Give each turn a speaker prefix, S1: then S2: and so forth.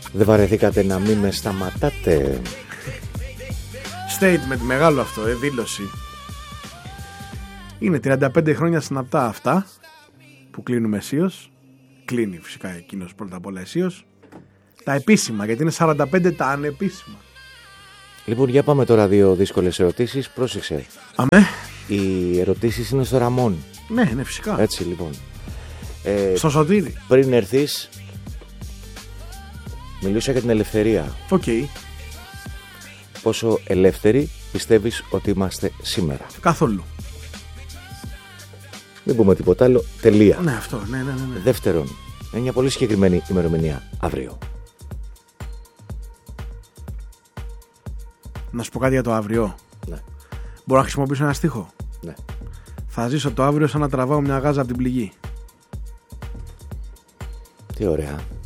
S1: Δεν βαρεθήκατε να μην με σταματάτε?
S2: Statement μεγάλο αυτό, δήλωση. Είναι 35 χρόνια συναπτά αυτά που κλείνουμε αισίως. Κλείνει φυσικά εκείνος πρώτα απ' όλα αισίως. Τα επίσημα, γιατί είναι 45 τα ανεπίσημα.
S1: Λοιπόν, για πάμε τώρα 2 δύσκολες ερωτήσεις. Πρόσεξε.
S2: Αμέ.
S1: Οι ερωτήσεις είναι στο Ραμόν.
S2: Ναι, φυσικά.
S1: Έτσι λοιπόν.
S2: Στο Σωτήρι.
S1: Πριν έρθεις, μιλούσα για την ελευθερία.
S2: Οκ.
S1: Πόσο ελεύθεροι πιστεύεις ότι είμαστε σήμερα?
S2: Καθόλου.
S1: Μην πούμε τίποτα άλλο. Τελεία.
S2: Ναι, αυτό. Ναι.
S1: Δεύτερον, είναι μια πολύ συγκεκριμένη ημερομηνία. Αύριο.
S2: Να σου πω κάτι για το αύριο.
S1: Ναι.
S2: Μπορώ να χρησιμοποιήσω ένα στίχο?
S1: Ναι.
S2: Θα ζήσω το αύριο σαν να τραβάω μια γάζα από την πληγή.
S1: Τι ωραία.